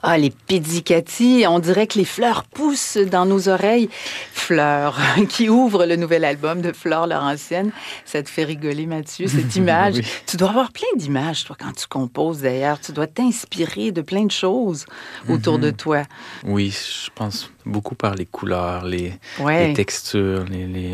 Ah, les pizzicati, on dirait que les fleurs poussent dans nos oreilles. Fleurs, qui ouvre le nouvel album de Flore Laurentienne. Ça te fait rigoler, Mathieu, cette image. Oui. Tu dois avoir plein d'images, toi, quand tu composes, d'ailleurs. Tu dois t'inspirer de plein de choses autour de toi. Oui, je pense beaucoup par les couleurs, les Ouais. textures,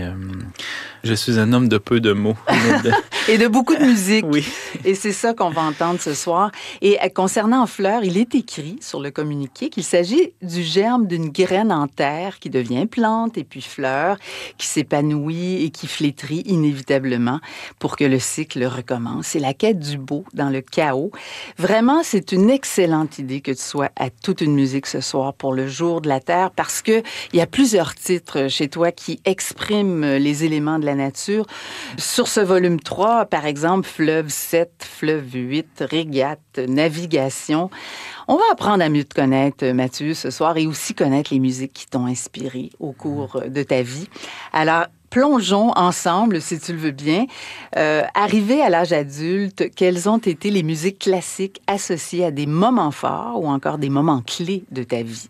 Je suis un homme de peu de mots. Et de beaucoup de musique. Oui. Et c'est ça qu'on va entendre ce soir. Et concernant Fleur, il est écrit sur le communiqué qu'il s'agit du germe d'une graine en terre qui devient plante et puis fleur, qui s'épanouit et qui flétrit inévitablement pour que le cycle recommence. C'est la quête du beau dans le chaos. Vraiment, c'est une excellente idée que tu sois à toute une musique ce soir pour le jour de la Terre parce que il y a plusieurs titres chez toi qui expriment les éléments de la nature. Sur ce volume 3, par exemple, Fleuve 7, Fleuve 8, Régate, Navigation. On va apprendre à mieux te connaître, Mathieu, ce soir, et aussi connaître les musiques qui t'ont inspiré au cours de ta vie. Alors, plongeons ensemble, si tu le veux bien. Arrivé à l'âge adulte, quelles ont été les musiques classiques associées à des moments forts ou encore des moments clés de ta vie?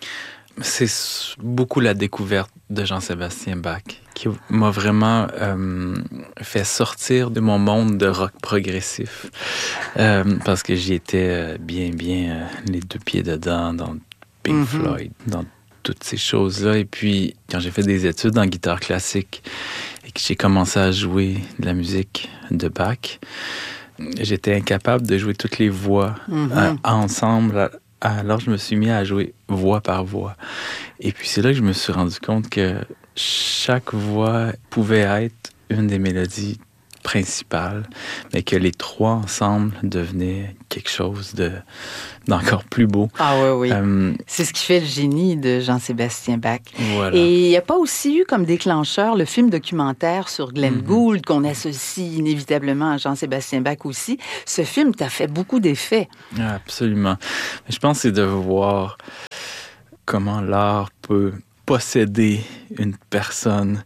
C'est beaucoup la découverte de Jean-Sébastien Bach qui m'a vraiment fait sortir de mon monde de rock progressif parce que j'y étais bien les deux pieds dedans dans Pink Floyd, dans toutes ces choses-là. Et puis, quand j'ai fait des études en guitare classique et que j'ai commencé à jouer de la musique de Bach, j'étais incapable de jouer toutes les voix ensemble. Alors, je me suis mis à jouer voix par voix. Et puis, c'est là que je me suis rendu compte que chaque voix pouvait être une des mélodies principales, mais que les trois ensemble devenaient quelque chose d'encore plus beau. Ah oui, oui. C'est ce qui fait le génie de Jean-Sébastien Bach. Voilà. Et il n'y a pas aussi eu comme déclencheur le film documentaire sur Glenn Gould, qu'on associe inévitablement à Jean-Sébastien Bach aussi. Ce film t'a fait beaucoup d'effets. Absolument. Je pense que c'est de voir comment l'art peut posséder une personne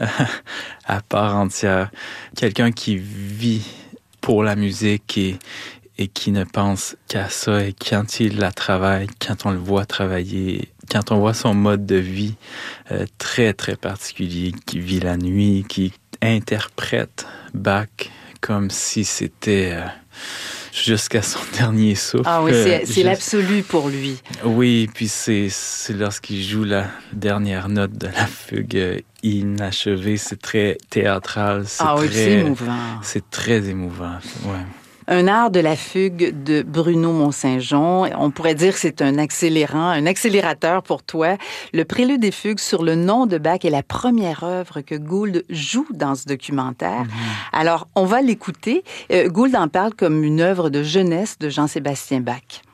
à part entière. Quelqu'un qui vit pour la musique et qui ne pense qu'à ça. Et quand il la travaille, quand on le voit travailler, quand on voit son mode de vie très, très particulier, qui vit la nuit, qui interprète Bach comme si c'était jusqu'à son dernier souffle. Ah oui, c'est l'absolu pour lui. Oui, puis c'est lorsqu'il joue la dernière note de la fugue inachevée, c'est très théâtral. C'est émouvant. C'est très émouvant, ouais. Un art de la fugue de Bruno Mont-Saint-Jean. On pourrait dire que c'est un accélérateur pour toi. Le prélude des fugues sur le nom de Bach est la première œuvre que Gould joue dans ce documentaire. Alors, on va l'écouter. Gould en parle comme une œuvre de jeunesse de Jean-Sébastien Bach.